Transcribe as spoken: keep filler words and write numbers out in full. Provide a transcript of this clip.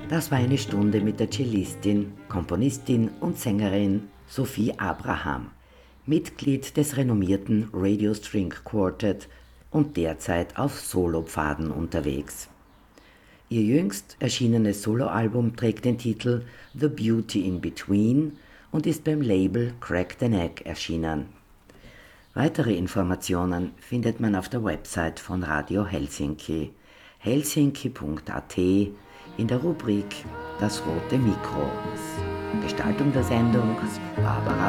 Das war eine Stunde mit der Cellistin, Komponistin und Sängerin Sophie Abraham, Mitglied des renommierten Radio String Quartet und derzeit auf Solopfaden unterwegs. Ihr jüngst erschienenes Soloalbum trägt den Titel The Beauty in Between und ist beim Label Crack the Neck erschienen. Weitere Informationen findet man auf der Website von Radio Helsinki, helsinki punkt a t, in der Rubrik Das rote Mikro. Gestaltung der Sendung Barbara